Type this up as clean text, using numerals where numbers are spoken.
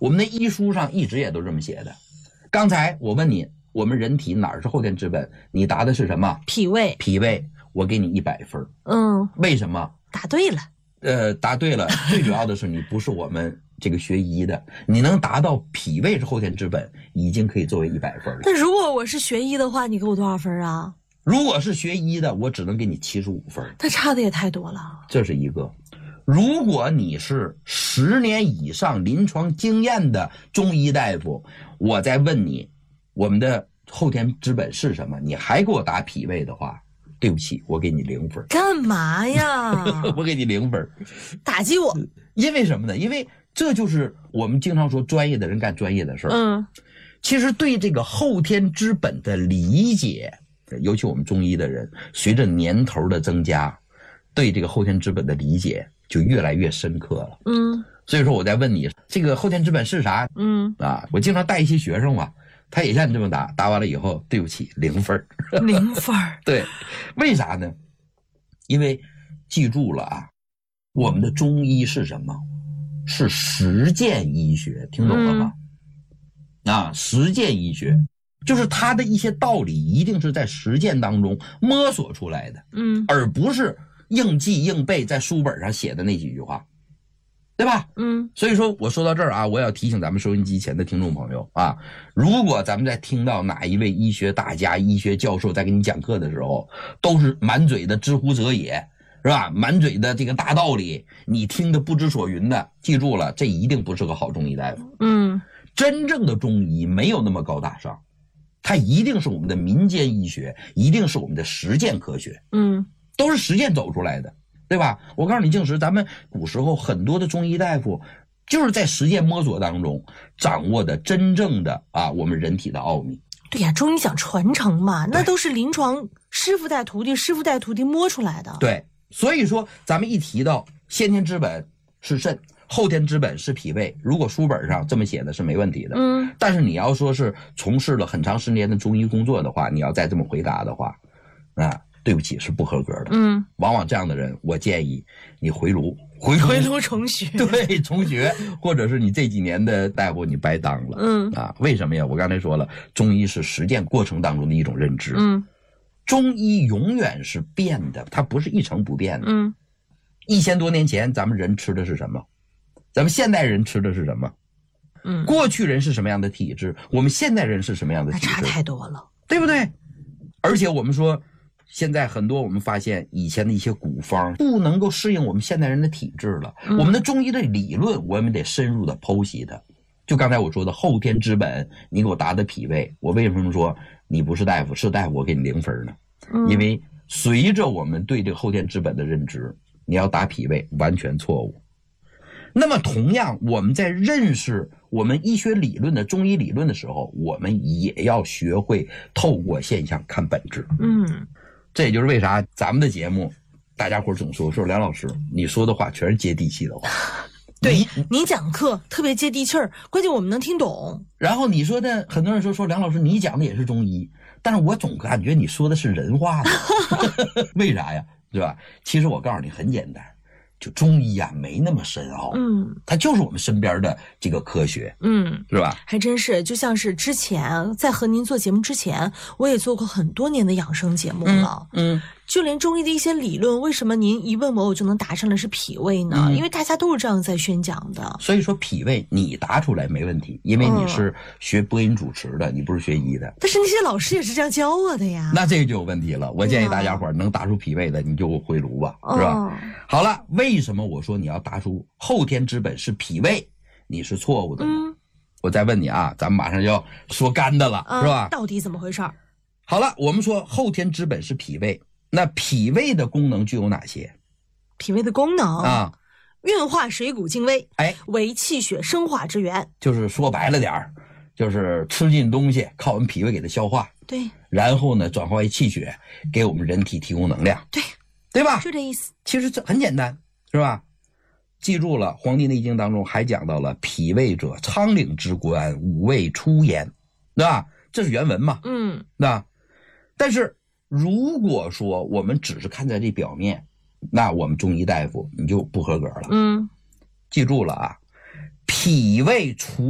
我们的医书上一直也都这么写的。刚才我问你，我们人体哪儿是后天之本？你答的是什么？ 脾胃。 脾胃，我给你100分。为什么？ 答对了。 答对了。最主要的是你不是我们这个学医的，你能达到脾胃是后天之本，已经可以作为100分了。 那如果我是学医的话，你给我多少分啊？ 如果是学医的，我只能给你75分。 那差的也太多了。 这是一个。如果你是10年以上临床经验的中医大夫，我再问你，我们的后天之本是什么？你还给我答脾胃的话，对不起，我给你0分。 干嘛呀？ 我给你0分， 打击我。 因为什么呢？因为这就是我们经常说专业的人干专业的事儿。其实对这个后天之本的理解，尤其我们中医的人，随着年头的增加，对这个后天之本的理解就越来越深刻了。所以说我在问你，这个后天之本是啥？我经常带一些学生嘛，他也像你这么答，答完了以后，对不起，0分。 0分。 对，为啥呢？因为记住了啊，我们的中医是什么？是实践医学，听懂了吗？实践医学就是它的一些道理一定是在实践当中摸索出来的，而不是硬记硬背在书本上写的那几句话，对吧？所以说我说到这儿啊，我要提醒咱们收音机前的听众朋友啊，如果咱们在听到哪一位医学大家、医学教授在给你讲课的时候，都是满嘴的知乎者也，是吧？满嘴的这个大道理，你听得不知所云的，记住了，这一定不是个好中医大夫。真正的中医没有那么高大上，它一定是我们的民间医学，一定是我们的实践科学。都是实践走出来的，对吧？我告诉你，静石，咱们古时候很多的中医大夫就是在实践摸索当中掌握的真正的我们人体的奥秘。 对呀，中医讲传承嘛，那都是临床师傅带徒弟，师傅带徒弟摸出来的。 对，所以说咱们一提到先天之本是肾，后天之本是脾胃，如果书本上这么写的是没问题的。但是你要说是从事了很长时间的中医工作的话，你要再这么回答的话，对不起，是不合格的。往往这样的人，我建议你回炉重学。 对，重学，或者是你这几年的大夫你白当了。为什么呀？我刚才说了，中医是实践过程当中的一种认知。中医永远是变的，它不是一成不变的。1000多年前咱们人吃的是什么？咱们现代人吃的是什么？过去人是什么样的体质，我们现代人是什么样的体质？ 那差太多了， 对不对？而且我们说现在很多我们发现以前的一些古方不能够适应我们现代人的体质了。我们的中医的理论我们得深入的剖析它。就刚才我说的后天之本，你给我答的脾胃，我为什么说你不是大夫，是大夫我给你0分呢？因为随着我们对这个后天之本的认知，你要答脾胃完全错误。那么同样我们在认识我们医学理论的中医理论的时候，我们也要学会透过现象看本质。这也就是为啥咱们的节目大家伙总说梁老师你说的话全是接地气的话。 对，你讲课特别接地气儿，关键我们能听懂。 然后你说的很多人说梁老师你讲的也是中医，但是我总感觉你说的是人话呢。为啥呀？对吧？其实我告诉你很简单，就中医没那么深奥。它就是我们身边的这个科学。是吧？ 还真是，就像是之前在和您做节目之前，我也做过很多年的养生节目了。就连中医的一些理论，为什么您一问我就能答上来是脾胃呢？因为大家都是这样在宣讲的。 所以说脾胃你答出来没问题，因为你是学播音主持的，你不是学医的。 但是那些老师也是这样教我的呀。 那这个就有问题了。我建议大家伙能答出脾胃的，你就回炉吧，是吧？好了，为什么我说你要答出后天之本是脾胃，你是错误的呢？我再问你啊，咱们马上要说干的了，是吧？ 到底怎么回事？ 好了，我们说后天之本是脾胃，那脾胃的功能具有哪些？ 脾胃的功能运化水谷精微，为气血生化之源。 就是说白了点儿，就是吃进东西靠我们脾胃给它消化， 对， 然后呢转化为气血，给我们人体提供能量，对吧？ 就这意思。 其实这很简单，是吧？记住了，《黄帝内经》当中还讲到了脾胃者，仓廪之官，五味出焉，对吧？这是原文嘛？那但是如果说我们只是看在这表面，那我们中医大夫你就不合格了。记住了啊，脾胃除